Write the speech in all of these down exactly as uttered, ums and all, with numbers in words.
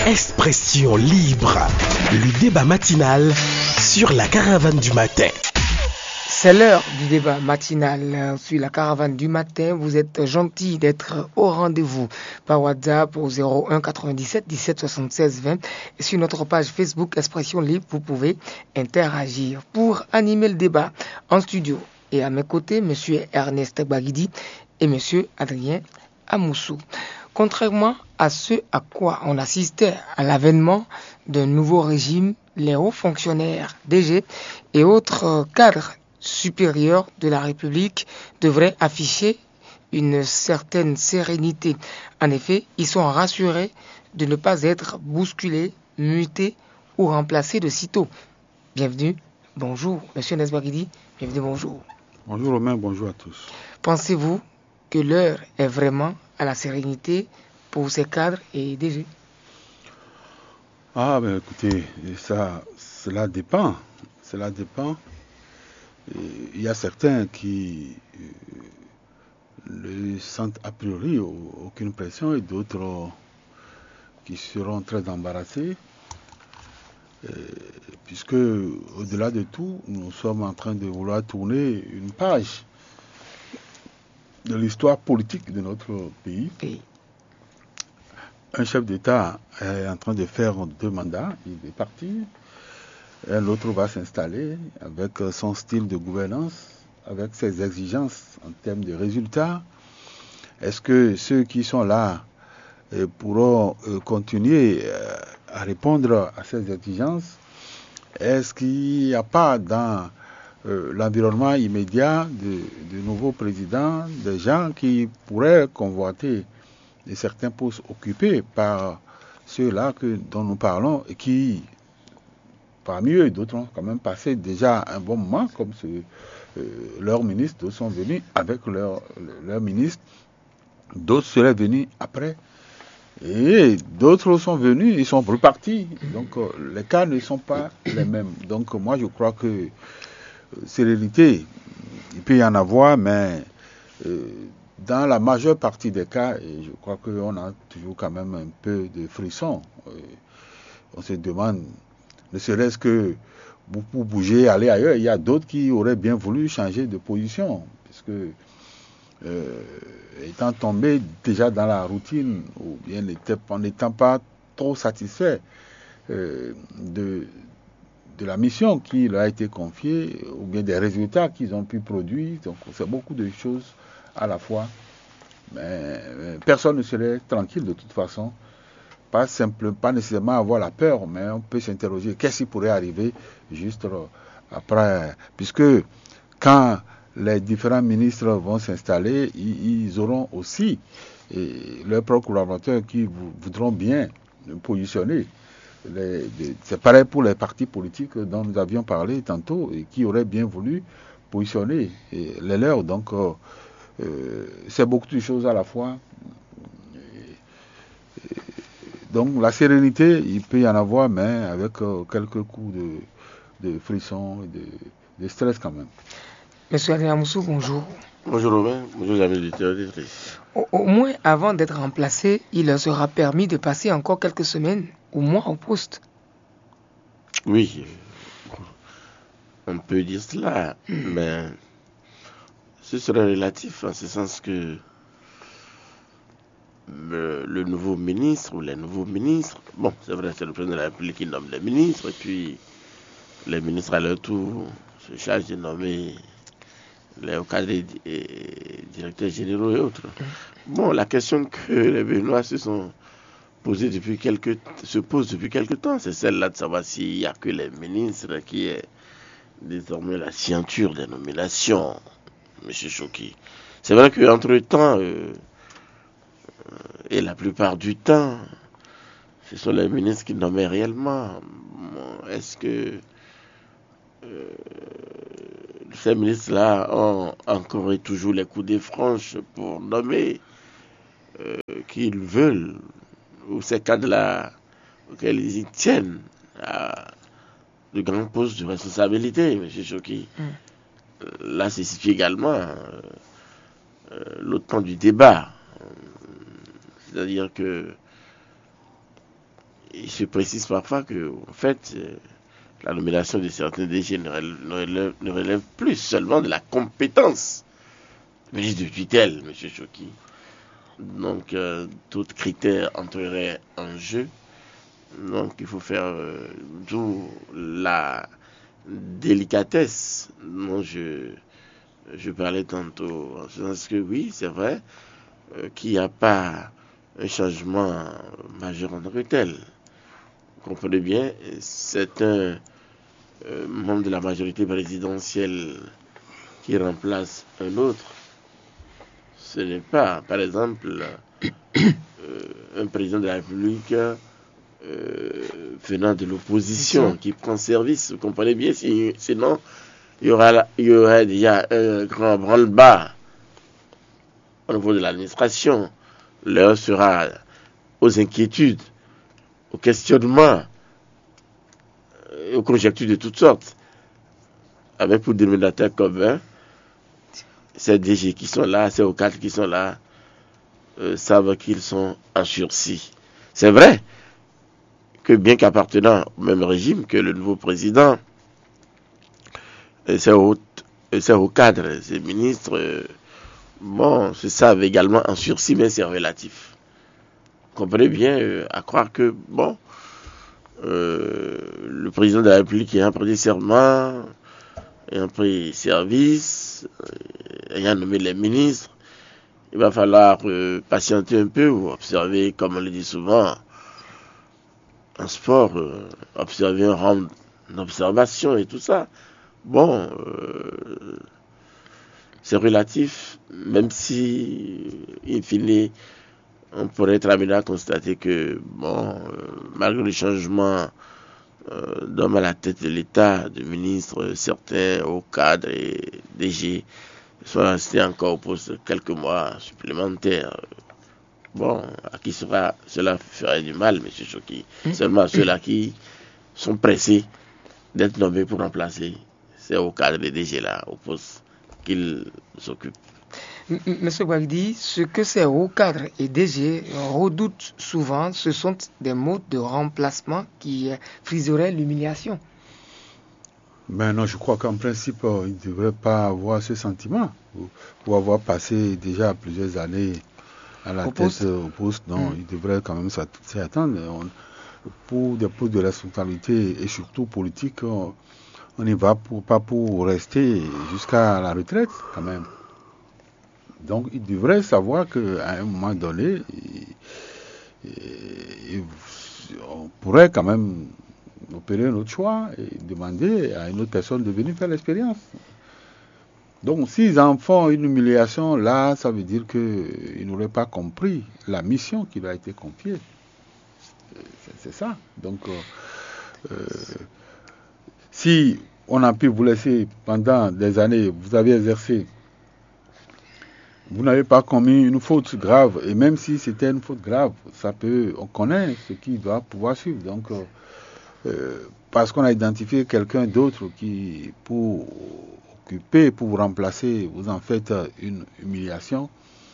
Expression libre, le débat matinal sur la caravane du matin. C'est l'heure du débat matinal sur la caravane du matin. Vous êtes gentil d'être au rendez-vous par WhatsApp au zéro un quatre-vingt-dix-sept dix-sept soixante-seize vingt et sur notre page Facebook Expression Libre, vous pouvez interagir. Pour animer le débat en studio et à mes côtés, M. Ernest Bagidi et M. Adrien Amoussou. Contrairement à ce à quoi on assistait à l'avènement d'un nouveau régime, les hauts fonctionnaires, D G et autres cadres supérieurs de la République devraient afficher une certaine sérénité. En effet, ils sont rassurés de ne pas être bousculés, mutés ou remplacés de sitôt. Bienvenue, bonjour, Monsieur Nesbagidi, bienvenue, bonjour. Bonjour Romain, bonjour à tous. Pensez-vous que l'heure est vraiment à la sérénité pour ces cadres et D G? Ah, ben écoutez, ça, cela dépend. Cela dépend. Il y a certains qui ne sentent a priori aucune pression et d'autres qui seront très embarrassés. Puisque, au-delà de tout, nous sommes en train de vouloir tourner une page de l'histoire politique de notre pays. Oui. Un chef d'État est en train de faire deux mandats, il est parti. Un autre va s'installer avec son style de gouvernance, avec ses exigences en termes de résultats. Est-ce que ceux qui sont là pourront continuer à répondre à ces exigences? Est-ce qu'il n'y a pas dans Euh, l'environnement immédiat de, de nouveaux présidents, des gens qui pourraient convoiter de certains postes occupés par ceux-là que, dont nous parlons et qui, parmi eux, d'autres ont quand même passé déjà un bon moment, comme ce, euh, leurs ministres, d'autres sont venus avec leurs leur ministres, d'autres seraient venus après. Et d'autres sont venus, ils sont repartis. Donc euh, les cas ne sont pas les mêmes. Donc moi je crois que sérénité, il peut y en avoir, mais euh, dans la majeure partie des cas, et je crois qu'on a toujours quand même un peu de frisson. Euh, on se demande, ne serait-ce que pour bouger, aller ailleurs, il y a d'autres qui auraient bien voulu changer de position, puisque euh, étant tombé déjà dans la routine, ou bien en n'étant pas trop satisfait euh, de de la mission qui leur a été confiée, ou bien des résultats qu'ils ont pu produire. Donc c'est beaucoup de choses à la fois. Mais personne ne serait tranquille de toute façon. Pas simple, pas nécessairement avoir la peur, mais on peut s'interroger qu'est-ce qui pourrait arriver juste après. Puisque quand les différents ministres vont s'installer, ils, ils auront aussi et leurs propres collaborateurs qui voudront bien positionner. Les, les, c'est pareil pour les partis politiques dont nous avions parlé tantôt et qui auraient bien voulu positionner et les leurs. Donc, euh, euh, c'est beaucoup de choses à la fois. Et, et, donc, la sérénité, il peut y en avoir, mais avec euh, quelques coups de, de frisson et de, de stress quand même. Monsieur Adrien Amoussou, bonjour. Bonjour Robin, bonjour amis auditeurs et auditrices. Au, au moins, avant d'être remplacé, il leur sera permis de passer encore quelques semaines ou mois au poste. Oui, on peut dire cela, mmh. mais ce serait relatif en ce sens que le, le nouveau ministre ou les nouveaux ministres, bon, c'est vrai, c'est le président de la République qui nomme les ministres, et puis les ministres à leur tour se chargent de nommer les cadres et directeurs généraux et autres. Bon, la question que les Béninois se sont posée depuis quelques, se pose depuis quelque temps, c'est celle-là de savoir s'il n'y a que les ministres qui est désormais la scienture des nominations, M. Chouki. C'est vrai qu'entre-temps, euh, et la plupart du temps, ce sont les ministres qui nommaient réellement. Est-ce que euh, ces ministres-là ont encore et toujours les coudées franches pour nommer euh, qui ils veulent, ou ces cadres-là auxquels ils y tiennent à de grands postes de responsabilité, M. Chouki. Mm. Là, c'est situé également euh, euh, l'autre temps du débat. C'est-à-dire que il se précise parfois que, en fait, euh, la nomination de certains D G ne relève, ne relève, ne relève plus seulement de la compétence du ministre de tutelle, M. Choki. Donc, euh, tout critère entrerait en jeu. Donc, il faut faire euh, d'où la délicatesse dont je, je parlais tantôt. En ce sens que oui, c'est vrai euh, qu'il n'y a pas un changement majeur en tant que tel. Vous comprenez bien, c'est un euh, membre de la majorité présidentielle qui remplace un autre. Ce n'est pas, par exemple, euh, un président de la République euh, venant de l'opposition qui prend service. Vous comprenez bien, si, sinon il y aura, il y aura déjà un grand branle-bas au niveau de l'administration. L'heure sera aux inquiétudes, aux questionnements, aux conjectures de toutes sortes. Avec pour dénominateur commun, ces D G qui sont là, ces O quatre qui sont là, euh, savent qu'ils sont en sursis. C'est vrai que bien qu'appartenant au même régime que le nouveau président, ces hauts cadres, ces ministres, euh, bon, se savent également en sursis, mais c'est relatif. Vous comprenez bien, euh, à croire que, bon, euh, le président de la République ayant prêté serment, ayant pris service, euh, ayant nommé les ministres, il va falloir euh, patienter un peu ou observer, comme on le dit souvent, en sport, euh, observer un round d'observation et tout ça. Bon, euh, c'est relatif, même si, in fine, on pourrait être amené à constater que, bon, euh, malgré le changement euh, d'homme à la tête de l'État, de ministres, certains hauts cadres et D G sont restés encore au poste quelques mois supplémentaires. Bon, à qui sera, cela ferait du mal, M. Choki. Mmh. Seulement à ceux-là qui sont pressés d'être nommés pour remplacer ces hauts cadres et D G là au poste qu'ils occupent. Monsieur Guagdi, ce que ces hauts cadres et D G redoutent souvent, ce sont des modes de remplacement qui friseraient l'humiliation. Ben non, je crois qu'en principe, il ne devrait pas avoir ce sentiment. Pour avoir passé déjà plusieurs années à la au tête poste. au poste, non, mmh. il devrait quand même s'y attendre. On, pour des postes de responsabilité et surtout politique, on n'y va pour, pas pour rester jusqu'à la retraite quand même. Donc il devrait savoir qu'à un moment donné, il, il, on pourrait quand même opérer un autre choix et demander à une autre personne de venir faire l'expérience. Donc s'ils en font une humiliation, là, ça veut dire qu'ils n'auraient pas compris la mission qui leur a été confiée. C'est, c'est ça. Donc, euh, euh, si on a pu vous laisser pendant des années, vous avez exercé, vous n'avez pas commis une faute grave, et même si c'était une faute grave, ça peut, on connaît ce qui doit pouvoir suivre. Donc, euh, euh, parce qu'on a identifié quelqu'un d'autre qui, pour occuper, pour vous remplacer, vous en faites une humiliation,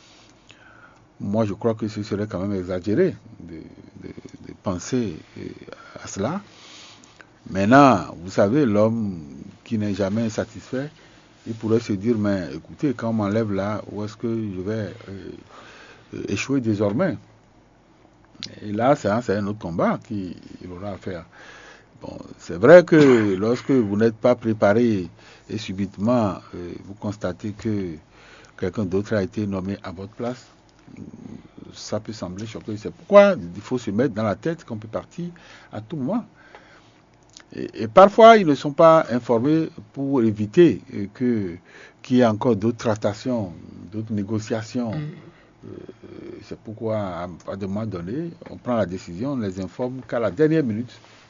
moi je crois que ce serait quand même exagéré de, de, de penser à cela. Maintenant, vous savez, l'homme qui n'est jamais satisfait, il pourrait se dire, mais écoutez, quand on m'enlève là, où est-ce que je vais euh, échouer désormais? Et là, c'est un, c'est un autre combat qu'il aura à faire. Bon, c'est vrai que lorsque vous n'êtes pas préparé et subitement euh, vous constatez que quelqu'un d'autre a été nommé à votre place, ça peut sembler choquant. C'est pourquoi il faut se mettre dans la tête qu'on peut partir à tout moment. Et, et parfois, ils ne sont pas informés pour éviter que, qu'il y ait encore d'autres tractations, d'autres négociations. Mmh. Euh, c'est pourquoi, à, à un moment donné, on prend la décision, on ne les informe qu'à la dernière minute.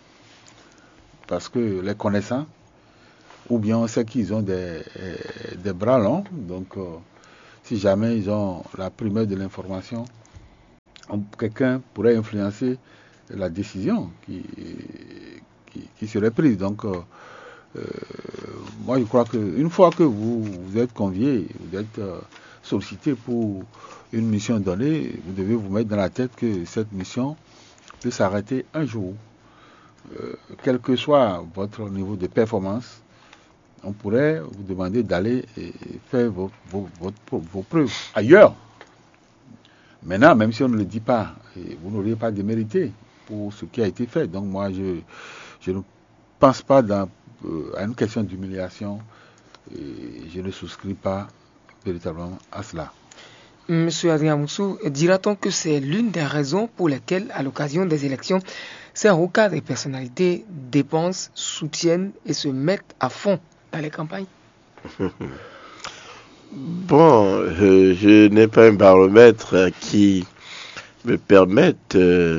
Parce que les connaissants, ou bien on sait qu'ils ont des, des bras longs, donc euh, si jamais ils ont la primeur de l'information, on, quelqu'un pourrait influencer la décision qui, qui, qui serait prise. Donc, euh, euh, moi je crois qu'une fois que vous, vous êtes convié, vous êtes euh, sollicité pour une mission donnée, vous devez vous mettre dans la tête que cette mission peut s'arrêter un jour. Euh, quel que soit votre niveau de performance, on pourrait vous demander d'aller et faire vos, vos, vos, vos preuves ailleurs. Maintenant, même si on ne le dit pas, vous n'auriez pas démérité pour ce qui a été fait. Donc moi, je, je ne pense pas dans, euh, à une question d'humiliation. Et je ne souscris pas véritablement à cela. Monsieur Adrien Moussou, dira-t-on que c'est l'une des raisons pour lesquelles, à l'occasion des élections, ces hauts cadres et personnalités dépensent, soutiennent et se mettent à fond dans les campagnes? Bon, je, je n'ai pas un baromètre qui me permette euh,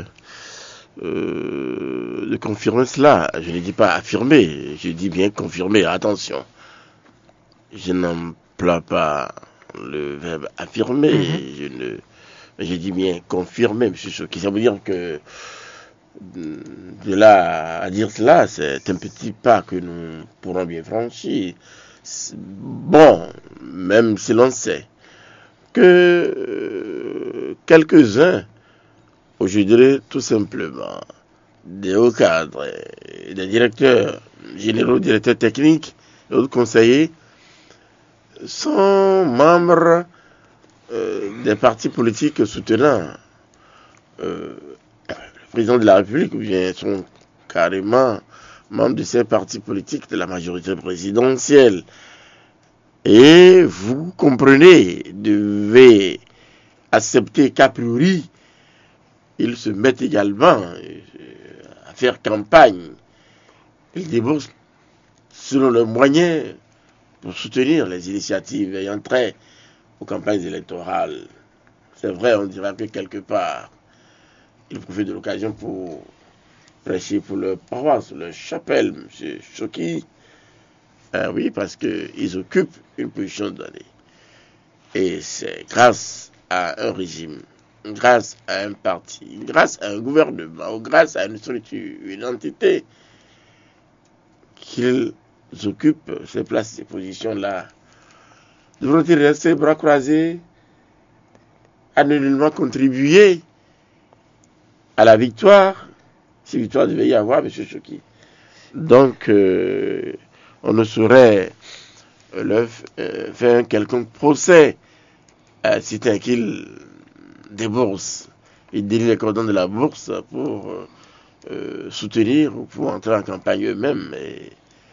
euh, de confirmer cela. Je ne dis pas affirmer, je dis bien confirmer. Attention, je n'emploie pas le verbe affirmer, mm-hmm. je ne, je dis bien confirmer, monsieur Choki. Ça veut dire que de là à dire cela, c'est un petit pas que nous pourrons bien franchir. Bon, même si l'on sait que euh, quelques-uns, ou je dirais tout simplement, des hauts cadres, des directeurs généraux, directeurs techniques, d'autres conseillers, sont membres euh, des partis politiques soutenant euh, le président de la République, ou bien sont carrément membres de ces partis politiques de la majorité présidentielle. Et vous comprenez, devez accepter qu'a priori, ils se mettent également à faire campagne. Ils déboursent selon leurs moyens pour soutenir les initiatives ayant trait aux campagnes électorales. C'est vrai, on dira que quelque part, ils profitent de l'occasion pour prêcher pour leur paroisse, leur chapelle, M. Choki. Euh, oui, parce qu'ils occupent une position donnée. Et c'est grâce à un régime, grâce à un parti, grâce à un gouvernement, ou grâce à une structure, une entité, qu'ils occupent ces places, ces positions-là. Devront-ils rester bras croisés, anonymement contribuer à la victoire, si victoire devait y avoir, M. Choki. Donc, euh, on ne saurait leur euh, faire un quelconque procès euh, si tant qu'ils déboursent, ils délient les cordons de la bourse pour euh, soutenir ou pour entrer en campagne eux-mêmes et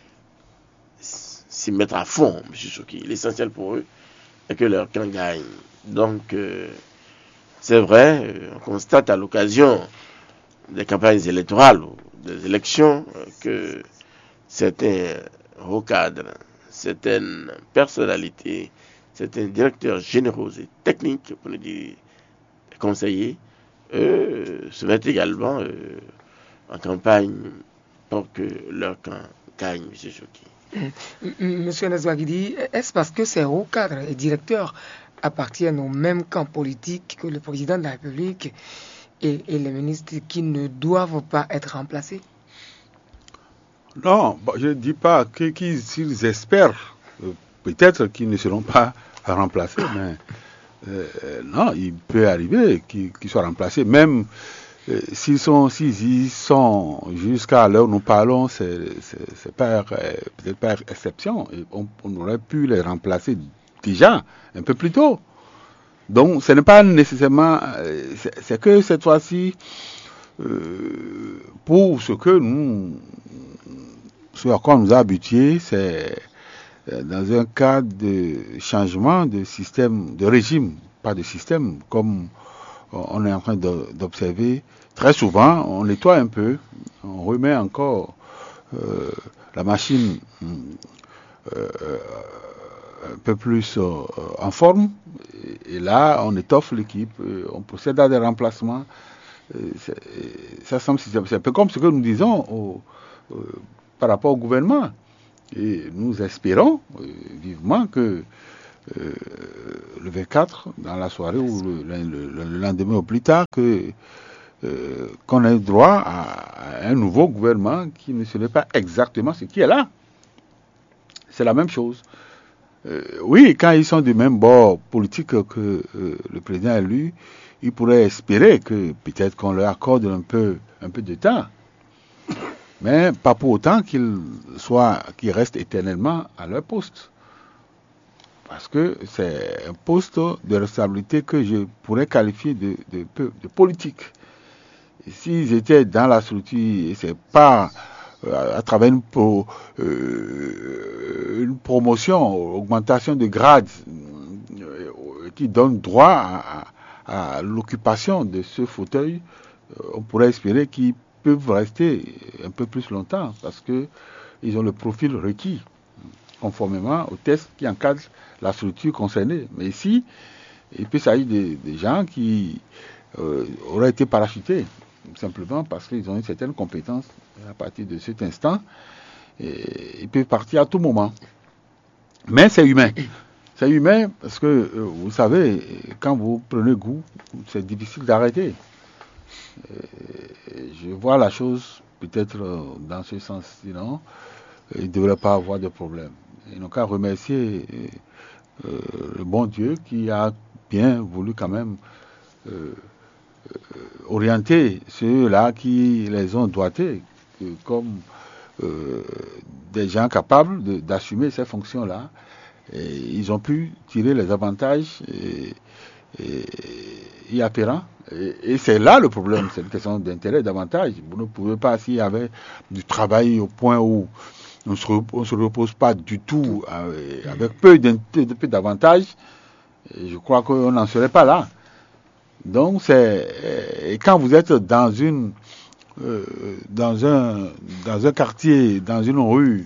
s'y mettre à fond, M. Choki. L'essentiel pour eux est que leur camp gagne. Donc, euh, c'est vrai, on constate à l'occasion des campagnes électorales ou des élections euh, que certains hauts cadres, certaines personnalités, certains directeurs généraux et techniques, pour ne dire conseillers, eux, se mettent également euh, en campagne pour que leur camp gagne, M. Choki. Monsieur Nezouagidi, est-ce parce que ces hauts cadres et directeurs appartiennent au même camp politique que le président de la République et, et les ministres qui ne doivent pas être remplacés? Non, je ne dis pas que, qu'ils s'ils espèrent, euh, peut-être qu'ils ne seront pas remplacés, mais euh, non, il peut arriver qu'ils, qu'ils soient remplacés, même euh, s'ils sont, s'ils y sont jusqu'à l'heure où nous parlons, c'est, c'est, c'est par, euh, peut-être par exception, et on, on aurait pu les remplacer déjà un peu plus tôt. Donc, ce n'est pas nécessairement, euh, c'est, c'est que cette fois-ci, euh, pour ce que nous, ce à quoi on nous a habitués, c'est dans un cadre de changement de système, de régime, pas de système, comme on est en train de, d'observer. Très souvent, on nettoie un peu, on remet encore euh, la machine euh, un peu plus euh, en forme, et, et là, on étoffe l'équipe, on procède à des remplacements. C'est, ça semble, c'est un peu comme ce que nous disons au, au, par rapport au gouvernement. Et nous espérons euh, vivement que euh, le vingt-quatre, dans la soirée ou le, le, le lendemain au plus tard, que, euh, qu'on ait droit à, à un nouveau gouvernement qui ne serait pas exactement ce qui est là. C'est la même chose. euh, oui, quand ils sont du même bord politique que euh, le président élu, ils pourraient espérer que peut-être qu'on leur accorde un peu, un peu de temps. Mais pas pour autant qu'ils soient, qu'ils restent éternellement à leur poste. Parce que c'est un poste de responsabilité que je pourrais qualifier de, de, de politique. Et s'ils étaient dans la structure, et c'est pas euh, à travers une, pro, euh, une promotion, augmentation de grade euh, qui donne droit à, à, à l'occupation de ce fauteuil, euh, on pourrait espérer qu'ils peuvent rester un peu plus longtemps parce que ils ont le profil requis conformément aux tests qui encadrent la structure concernée. Mais ici, il peut s'agir de, de gens qui euh, auraient été parachutés simplement parce qu'ils ont une certaine compétence. Et à partir de cet instant, et, ils peuvent partir à tout moment. Mais c'est humain. C'est humain parce que, euh, vous savez, quand vous prenez goût, c'est difficile d'arrêter. Euh, je vois la chose peut-être euh, dans ce sens, sinon, il ne devrait pas avoir de problème. Ils n'ont qu'à remercier euh, euh, le bon Dieu qui a bien voulu quand même euh, euh, orienter ceux-là qui les ont doigtés euh, comme euh, des gens capables de, d'assumer ces fonctions-là. Et ils ont pu tirer les avantages et, et, y afférents. Et, et c'est là le problème, c'est une question d'intérêt, d'avantage. Vous ne pouvez pas, s'il y avait du travail au point où on ne se, se repose pas du tout avec, avec peu, peu d'avantages, je crois qu'on n'en serait pas là. Donc, c'est, et quand vous êtes dans une, euh, dans un, dans un quartier, dans une rue,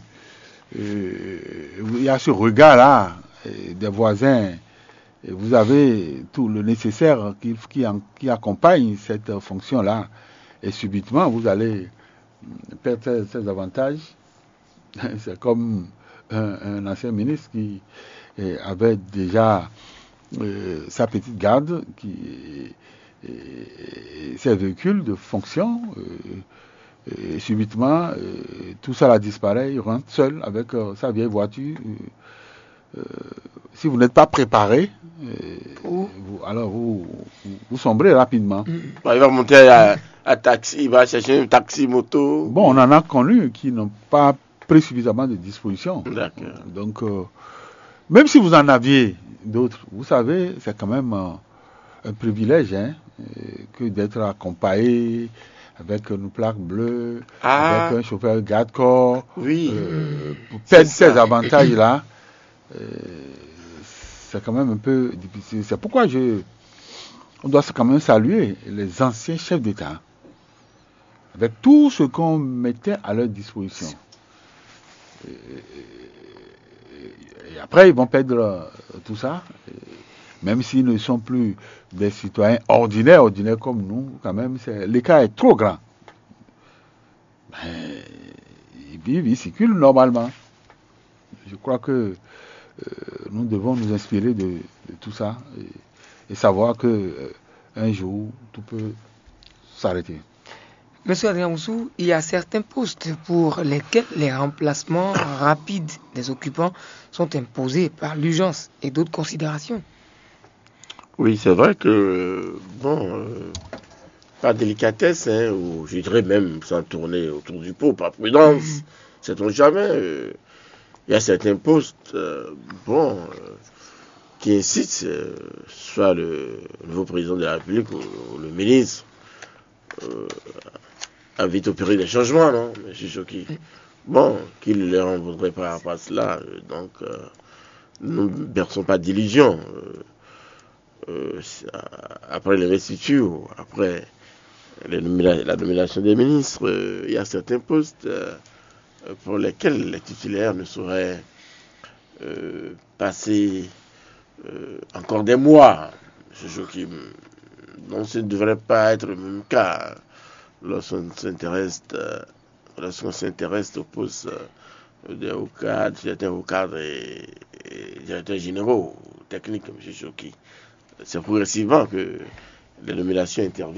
euh, il y a ce regard-là des voisins, et vous avez tout le nécessaire qui, qui, qui accompagne cette fonction-là, et subitement vous allez perdre ces, ces avantages. C'est comme un, un ancien ministre qui eh, avait déjà euh, sa petite garde, qui, et, et, ses véhicules de fonction, euh, et subitement, euh, tout ça là disparaît, il rentre seul avec euh, sa vieille voiture. Euh, si vous n'êtes pas préparé, euh, vous, alors vous, vous, vous sombrez rapidement. Bah, il va monter à, à taxi, il va chercher un taxi moto. Bon, on en a connu qui n'ont pas pris suffisamment de dispositions. D'accord. Donc, euh, même si vous en aviez d'autres, vous savez, c'est quand même euh, un privilège hein, que d'être accompagné avec une plaque bleue, ah. avec un chauffeur garde-corps. Oui. Euh, pour perdre ces avantages-là, euh, c'est quand même un peu difficile. C'est pourquoi je, on doit quand même saluer les anciens chefs d'État avec tout ce qu'on mettait à leur disposition. Et, et après, ils vont perdre tout ça, même s'ils ne sont plus des citoyens ordinaires, ordinaires comme nous, quand même, c'est, l'écart est trop grand. Mais ils vivent, ils circulent normalement. Je crois que euh, nous devons nous inspirer de, de tout ça et, et savoir que euh, un jour, tout peut s'arrêter. Monsieur Adrien Moussou, il y a certains postes pour lesquels les remplacements rapides des occupants sont imposés par l'urgence et d'autres considérations. Oui, c'est vrai que, bon, euh, par délicatesse, hein, ou je dirais même sans tourner autour du pot, par prudence, mmh. sait-on jamais, euh, il y a certains postes, euh, bon, euh, qui incitent, euh, soit le nouveau président de la République ou, ou le ministre, euh, à vite opérer des changements, non, M. Choki. Bon, qu'il ne leur en voudrait pas rapport à cela, euh, donc, euh, nous ne berçons pas d'illusions. Euh, euh, après les restituts, après les nomina- la nomination des ministres, euh, il y a certains postes euh, pour lesquels les titulaires ne sauraient euh, passer euh, encore des mois. M. Choki. Donc, ce ne devrait pas être le même cas lorsqu'on s'intéresse, euh, lorsqu'on s'intéresse aux postes euh, des hauts cadres, certains hauts cadres et, et directeurs généraux techniques, M. Choki. C'est progressivement que les nominations interviennent.